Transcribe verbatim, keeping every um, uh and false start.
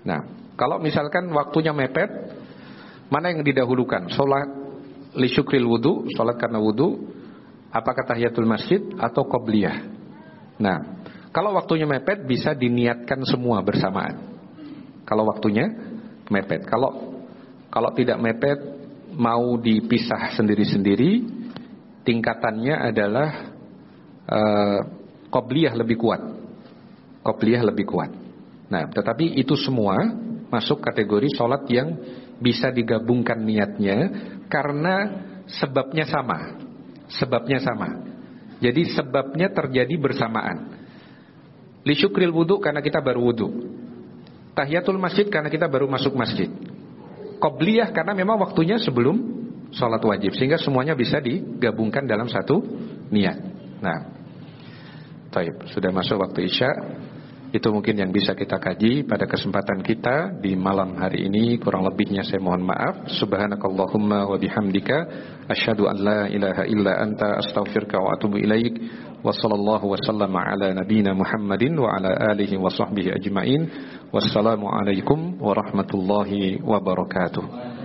Nah, kalau misalkan waktunya mepet, mana yang didahulukan? Sholat li syukril wudu, sholat karena wudu, apakah tahiyatul masjid atau qobliyah? Nah, kalau waktunya mepet bisa diniatkan semua bersamaan. Kalau waktunya mepet. Kalau kalau tidak mepet, mau dipisah sendiri-sendiri, tingkatannya adalah uh, qobliyah lebih kuat. Qobliyah lebih kuat. Nah, tetapi itu semua masuk kategori sholat yang bisa digabungkan niatnya karena sebabnya sama. Sebabnya sama. Jadi sebabnya terjadi bersamaan. Li syukril wudu karena kita baru wudu. Tahiyatul masjid karena kita baru masuk masjid. Qobliyah karena memang waktunya sebelum sholat wajib, sehingga semuanya bisa digabungkan dalam satu niat. Nah, taib, sudah masuk waktu isya. Itu mungkin yang bisa kita kaji pada kesempatan kita di malam hari ini. Kurang lebihnya saya mohon maaf. Subhanakallahumma wa bihamdika asyhadu an la ilaha illa anta astaghfiruka wa atubu ilaik. Wa sallallahu wa sallama ala nabiyyina Muhammadin wa ala alihi wa sahbihi ajmain. Wassalamu alaikum warahmatullahi wabarakatuh.